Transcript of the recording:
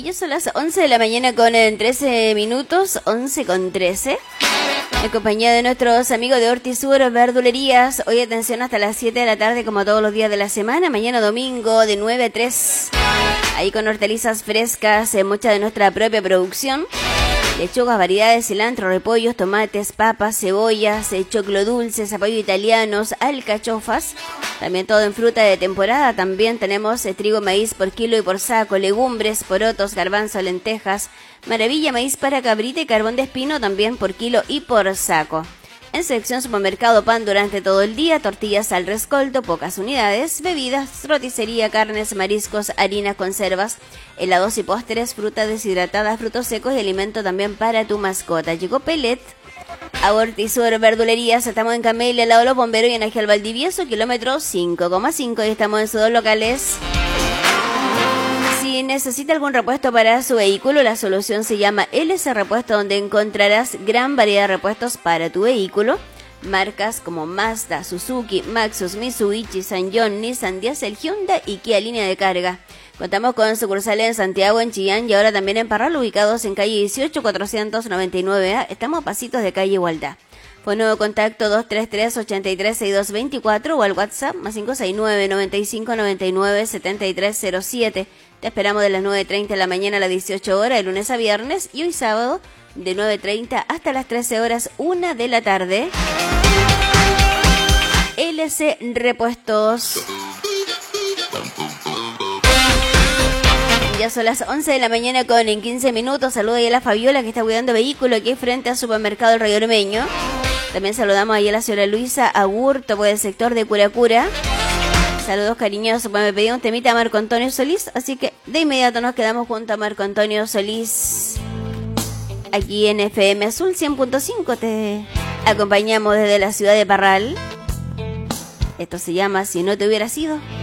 Ya son las 11 de la mañana con 13 minutos, 11 con 13. En compañía de nuestros amigos de Hortisur Verdulerías. Hoy atención hasta las 7 de la tarde como todos los días de la semana. Mañana domingo de 9 a 3. Ahí con hortalizas frescas, mucha de nuestra propia producción. Lechugas, variedades, cilantro, repollos, tomates, papas, cebollas, choclo dulce, zapallo italianos, alcachofas. También todo en fruta de temporada. También tenemos trigo, maíz por kilo y por saco, legumbres, porotos, garbanzo, lentejas, maravilla, maíz para cabrita y carbón de espino también por kilo y por saco. En sección supermercado, pan durante todo el día, tortillas al rescoldo, pocas unidades, bebidas, roticería, carnes, mariscos, harinas, conservas, helados y postres, frutas deshidratadas, frutos secos y alimento también para tu mascota. Llegó Pellet a Hortisur Verdulerías. Estamos en Camelia, al lado de los bomberos, y en Ángel Valdivieso, kilómetro 5,5, y estamos en sus dos locales. Si necesita algún repuesto para su vehículo, la solución se llama LS Repuesto, donde encontrarás gran variedad de repuestos para tu vehículo. Marcas como Mazda, Suzuki, Maxus, Mitsubishi, Sanyong, Nissan, Diesel, Hyundai y Kia línea de carga. Contamos con sucursales en Santiago, en Chillán y ahora también en Parral, ubicados en calle 18 499A. Estamos a pasitos de calle Igualdad. Fono de contacto 233-836224 o al WhatsApp más 569-9599-7307. Te esperamos de las 9:30 de la mañana a las 18 horas, de lunes a viernes, y hoy sábado de 9:30 hasta las 13 horas, 1 de la tarde. LC Repuestos. Ya son las 11 de la mañana con 15 minutos. Saludo ahí a la Fabiola, que está cuidando vehículo aquí frente al supermercado El Rayo Ormeño. También saludamos ahí a la señora Luisa Agurto por el sector de Curacura. Saludos cariñosos. Pues me pedí un temita a Marco Antonio Solís, así que de inmediato nos quedamos junto a Marco Antonio Solís. Aquí en FM Azul 100.5 te acompañamos desde la ciudad de Parral. Esto se llama Si no te hubiera sido.